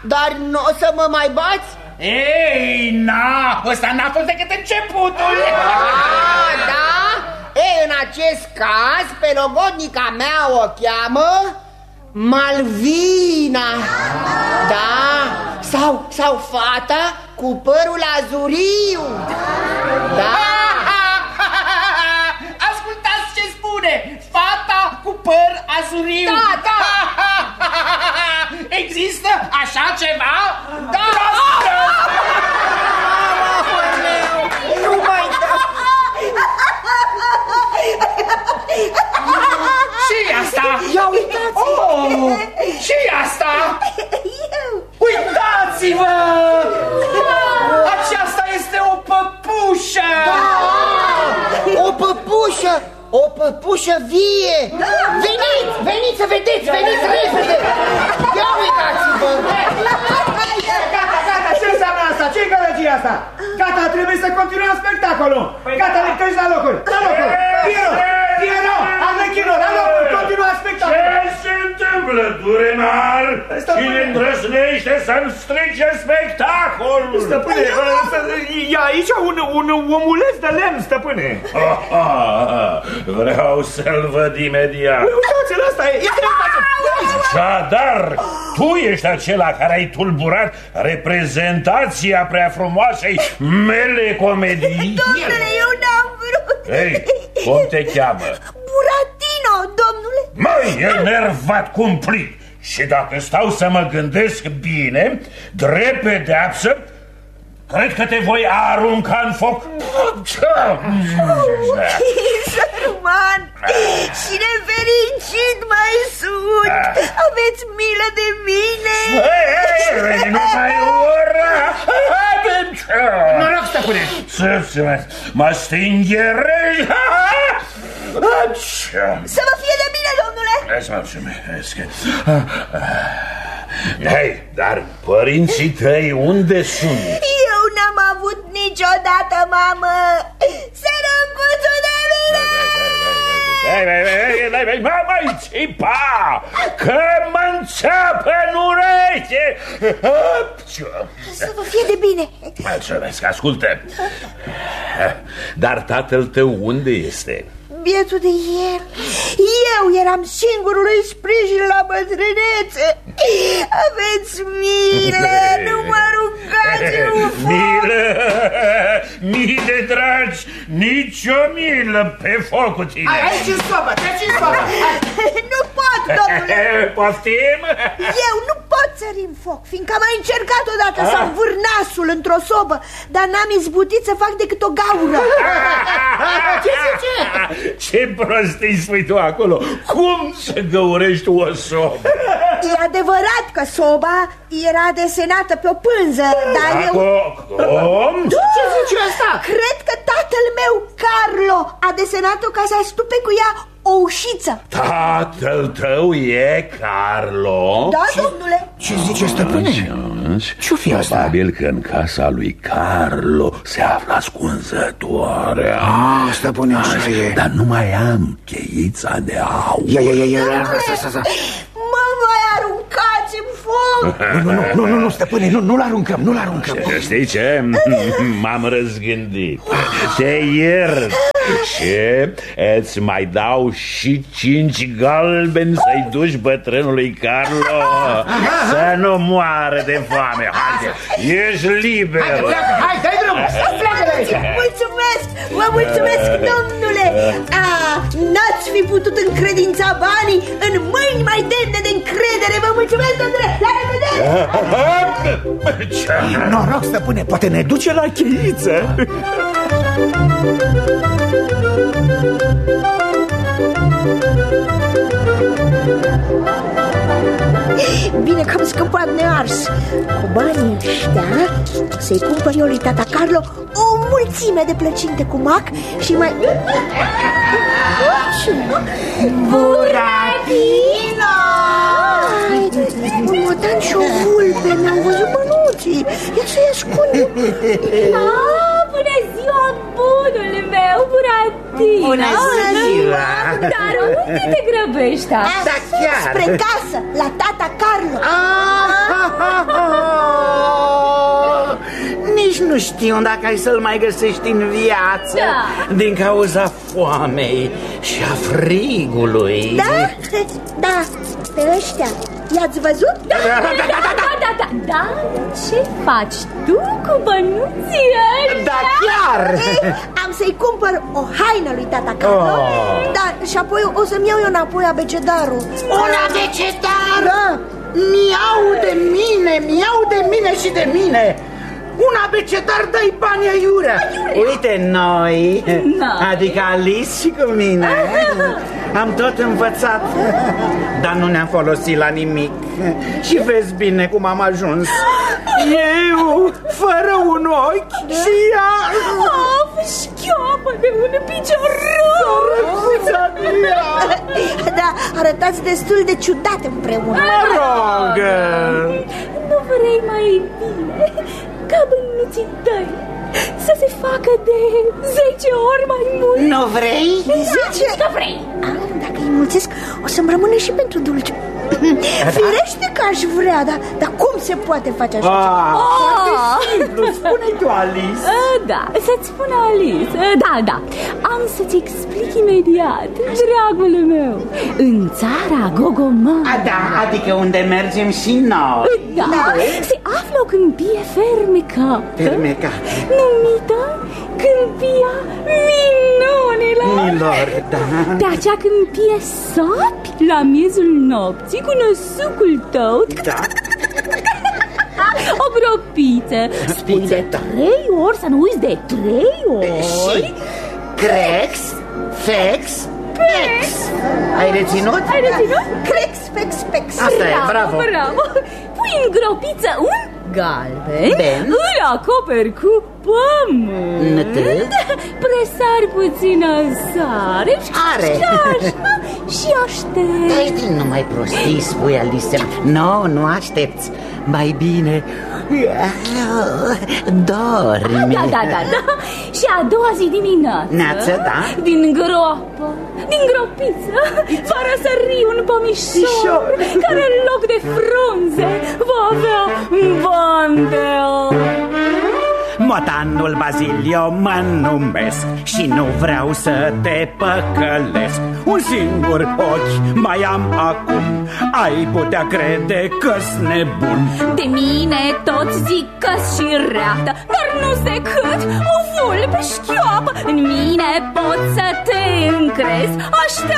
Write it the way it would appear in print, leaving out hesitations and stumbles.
Dar nu o să mă mai bați? Ei, na, ăsta n-a fost decât începutul. Da? Ei, în acest caz, pe logodnica mea o cheamă Malvina. Da? Sau fata cu părul azuriu. Da? Ascultați ce spune, fata cu păr azuriu. Da. Există așa ceva? Da. Nu mai dau. Ce-i asta? Ia uitați! Ce-i asta? Eu! Uitați-vă! Aceasta este o păpușă! Da! O păpușă! O păpușă vie! Da. Veniți să vedeți! Veniți repede! Ia uitați-vă! Gata, ce înseamnă asta? Ce-i gălăgie asta? Gata, trebuie să continuăm spectacolul! Gata, lectări la locuri! La locuri! Piero! Arlecchino, la locuri! Continuăm spectacolul! Ce se întâmplă, Durenar? Cine îndrăznește să-mi strice spectacolul? Stăpâne, e aici un omuleț de lemn, stăpâne! Vreau să-l văd imediat. Uitați-l, ăsta e! Așadar, tu ești acela care ai tulburat reprezentația prea frumoasei mele comedii? Domnule, eu n-am vrut. Ei, cum te cheamă? Buratino, domnule. Măi, enervat cumplit. Și dacă stau să mă gândesc bine, drept pedeapsă, cred că te voi arunca în foc. Sărman și nefericit mai sunt. Aveți milă de mine. Nu mai ura. Noroc, stăpâne. Mă stingherești. Să vă fie de bine, domnule. Îți mulțumesc. Hei, dar părinții tăi unde sunt? Eu n-am avut niciodată mamă. Sărăcuțul de mine. Mai țipa, că mă înțeapă în ureche. Să vă fie de bine. Mulțumesc, ascultă. Dar tatăl tău unde este? Bietul de el. Eu eram singurului sprijin la bătrânețe. Aveți milă, nu mă aruncați în foc. Milă, mii de dragi, nici o milă pe foc cu tine. Aici în sobă, treci în sobă. Nu pot, domnule. Poftim? Eu nu pot sări în foc, fiindcă am mai încercat odată să învâr nasul într-o sobă, dar n-am izbutit să fac decât o gaură. Ce zice? Ce prostii spui tu acolo? Cum să găurești o sobă? E adevărat că soba era desenată pe o pânză, dar eu... Cum? Ce zice asta? Cred că tatăl meu, Carlo, a desenat-o ca să astupe cu ea o ușiță. Tatăl tău e Carlo? Da, domnule. Ce zice, stăpâne? Ce-o fi asta? Probabil că în casa lui Carlo se află ascunzătoarea. Stăpâne, așa e. Dar nu mai am cheița de aur. Ia. Mă voi aruncați în foc. Nu, stăpâne, nu-l aruncăm, Știi ce? M-am răzgândit. Te iert și îți mai dau și 5 galbeni să-i duci bătrânului Carlo să nu moară de foame. Haide, ești liber. Hai, dai drumul. Pleacă de aici. Mulțumesc, vă mulțumesc, domnule. N-ați fi putut încredința banii în mâini mai demne de încredere. Vă mulțumesc, domnule. La revedere. Noroc, stăpâne, poate ne duce la cheiță. Bine că am scăpat nears. Cu banii ăștia să-i cumpăr eu lui tata Carlo o mulțime de plăcinte cu mac și mai... Buratino! Un motan și o vulpe, mi-au văzut mănuții. Ia să-i ascund. Bună ziua, bunul meu, Buratino! Bună ziua! Dar unde te grăbești? Da, chiar. Spre casă, la tata Carlo. nu știu dacă ai să-l mai găsești în viață. Da. Din cauza foamei și a frigului. Da? Da, pe ăștia i-ați văzut? Da. Dar ce faci tu cu bănuții ăștia? Da, chiar! Am să-i cumpăr o haină lui tata Carlo. Da, și apoi o să-mi iau eu înapoi abecedarul. Un abecedar? Da. Mi-au de mine și de mine. Un abecedar dai bani aiurea. Uite noi, adică Alice și cu mine, am tot învățat, dar nu ne-am folosit la nimic. Și vezi bine cum am ajuns. Eu, fără un ochi și ea... Șchioapă de un picior rău. Da, arătați destul de ciudat împreună. Mă rog! Nu vrei mai bine ca bănuții tăi să se facă de 10 ori mai mult? Nu vrei? 10? Nu vrei. Dacă îi mulțesc, o să-mi rămână și pentru dulce. Firește că aș vrea, dar cum se poate face așa? Foarte simplu, spune-i tu, Alice. Da, să-ți spun Alice. Da, am să-ți explic imediat, dragul meu. În țara Gogomar, Da, adică unde mergem și noi. da, se află o câmpie fermecată, Fermecată. numită Câmpia Minunilor. Da. Pe acea câmpie sapi la miezul nopții cu năsucul tău, Da. o gropiță. Spui de 3 ori, să nu uiți de 3 ori. Crex, fex, pex. Ai reținut? Ai reținut? Crex, pex, pex. Asta e, bravo. Pui în gropiță un galben, Ben. îl acoperi cu pământ, presari puțină sare Are. și așa, și aștept. Dai din numai prostii, spui Alice. Nu aștepți. Mai bine dormi. Da. Și a doua zi dimineață, Neață, da. din groapă, din gropiță, va răsări un pomișor care în loc de frunze va avea bandel. Motanul Bazilio mă numesc și nu vreau să te păcălesc. Un singur ochi mai am acum, ai putea crede că-s nebun. De mine toți zic că-s și reată, dar nu-s decât o vulpe șchioapă. În mine poți să te încrezi, aștept